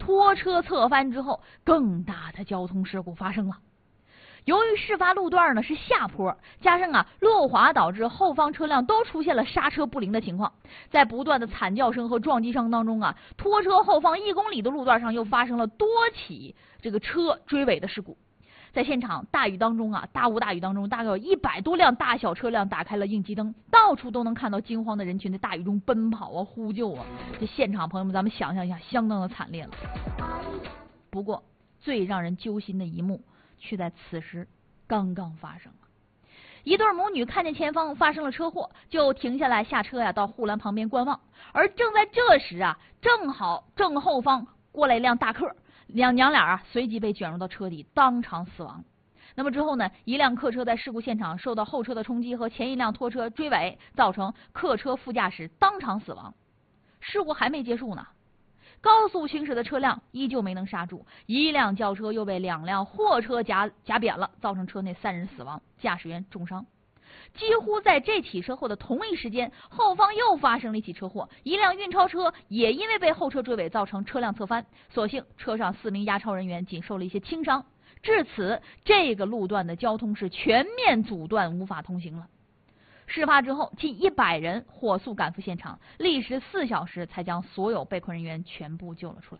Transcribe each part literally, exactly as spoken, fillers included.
拖车侧翻之后，更大的交通事故发生了。由于事发路段呢是下坡，加上啊路滑导致后方车辆都出现了刹车不灵的情况，在不断的惨叫声和撞击声当中啊，拖车后方一公里的路段上又发生了多起这个车追尾的事故。在现场大雨当中啊，大雾大雨当中，大概有一百多辆大小车辆打开了应急灯，到处都能看到惊慌的人群在大雨中奔跑啊、呼救啊。这现场朋友们，咱们想象一下，相当的惨烈了。不过最让人揪心的一幕却在此时刚刚发生了。一对母女看见前方发生了车祸，就停下来下车呀，到护栏旁边观望。而正在这时啊，正好正后方过来一辆大客，两娘俩啊随即被卷入到车底，当场死亡。那么之后呢，一辆客车在事故现场受到后车的冲击和前一辆拖车追尾，造成客车副驾驶当场死亡。事故还没结束呢，高速行驶的车辆依旧没能刹住，一辆轿车又被两辆货车夹夹扁了，造成车内三人死亡，驾驶员重伤。几乎在这起车祸的同一时间，后方又发生了一起车祸，一辆运钞车也因为被后车追尾造成车辆侧翻，所幸车上四名押钞人员仅受了一些轻伤。至此，这个路段的交通是全面阻断，无法通行了。事发之后，近一百人火速赶赴现场，历时四小时才将所有被困人员全部救了出来。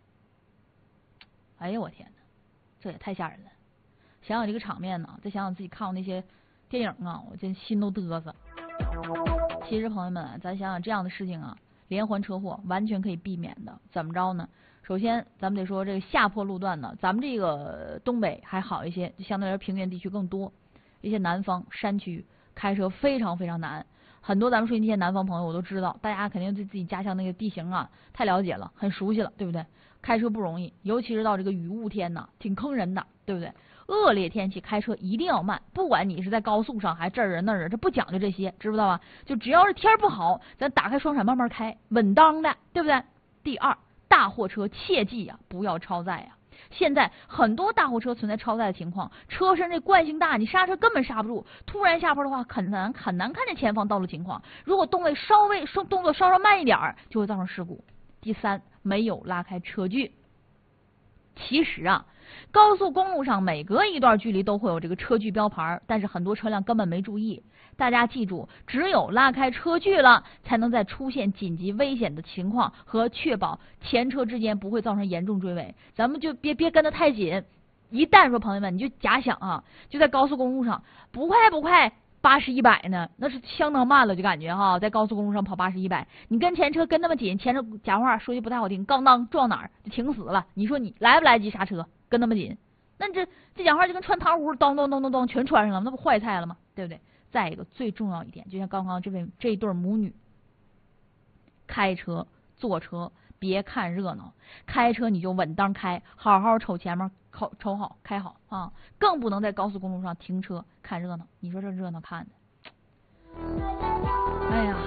哎呦我天哪，这也太吓人了！想想这个场面呢，再想想自己看过那些电影啊，我真心都嘚瑟。其实朋友们，咱想想这样的事情啊，连环车祸完全可以避免的。怎么着呢？首先，咱们得说这个下坡路段呢，咱们这个东北还好一些，就相对来说平原地区更多，一些南方山区开车非常非常难。很多咱们说那些南方朋友我都知道，大家肯定对自己家乡那个地形啊太了解了，很熟悉了，对不对？开车不容易，尤其是到这个雨雾天呐，挺坑人的，对不对？恶劣天气开车一定要慢，不管你是在高速上还这儿人那儿人，这不讲究这些，知不知道吧？就只要是天不好，咱打开双闪慢慢开，稳当的，对不对？第二，大货车切记呀、啊，不要超载呀、啊。现在很多大货车存在超载的情况，车身这惯性大，你刹车根本刹不住，突然下坡的话很难很难看见前方道路情况，如果动位稍微动作稍稍慢一点就会造成事故。第三，没有拉开车距。其实啊，高速公路上每隔一段距离都会有这个车距标牌，但是很多车辆根本没注意。大家记住，只有拉开车距了，才能在出现紧急危险的情况和确保前车之间不会造成严重追尾。咱们就别别跟得太紧，一旦说朋友们，你就假想啊，就在高速公路上不快不快八十一百呢，那是相当慢了，就感觉哈，在高速公路上跑八十一百，你跟前车跟那么紧，前车讲话说句不太好听，刚当撞哪儿就停死了。你说你来不来及刹车，跟那么紧，那这这讲话就跟穿糖葫芦，咚咚咚咚咚全穿上了，那不坏菜了吗？对不对？再一个最重要一点，就像刚刚这位这一对母女，开车坐车别看热闹，开车你就稳当开，好好瞅前面，瞅瞅好开好啊！更不能在高速公路上停车看热闹，你说这热闹看的，哎呀，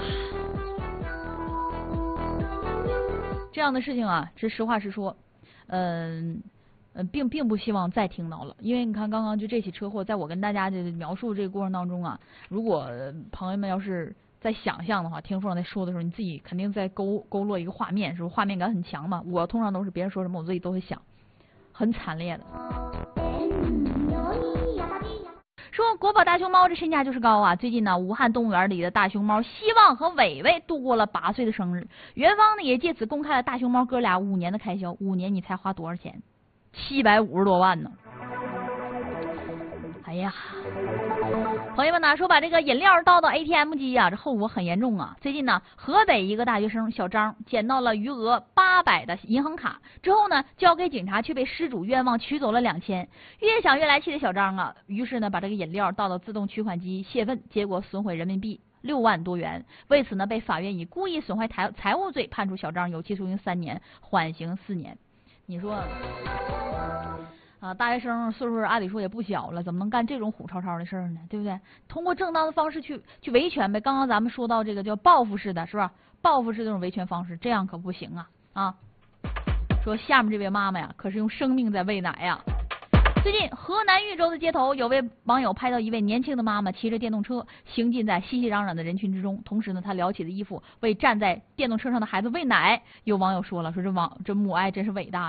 这样的事情啊，这实话实说，嗯、呃，并并不希望再听到了，因为你看刚刚就这起车祸，在我跟大家的描述这个过程当中啊，如果朋友们要是在想象的话，听凤在说的时候，你自己肯定在勾勾勒一个画面，是不是画面感很强嘛？我通常都是别人说什么，我自己都会想，很惨烈的。说国宝大熊猫这身价就是高啊！最近呢，武汉动物园里的大熊猫希望和伟伟度过了八岁的生日，园方呢也借此公开了大熊猫哥俩五年的开销。五年你猜花多少钱？七百五十多万呢！哎呀，朋友们呢说把这个饮料倒到 A T M 机啊，这后果很严重啊！最近呢，河北一个大学生小张捡到了余额八百的银行卡之后呢，交给警察，却被失主冤枉取走了两千。越想越来气的小张啊，于是呢把这个饮料倒到自动取款机泄愤，结果损毁人民币六万多元。为此呢，被法院以故意损坏财财物罪判处小张有期徒刑三年，缓刑四年。你说？啊，大学生岁数按理说也不小了，怎么能干这种虎超超的事儿呢？对不对？通过正当的方式去去维权呗。刚刚咱们说到这个叫报复式的，是吧？报复式这种维权方式，这样可不行啊！啊，说下面这位妈妈呀，可是用生命在喂奶呀。最近河南豫州的街头，有位网友拍到一位年轻的妈妈骑着电动车行进在熙熙攘攘的人群之中，同时呢，她撩起了衣服为站在电动车上的孩子喂奶。有网友说了，说这网这母爱真是伟大。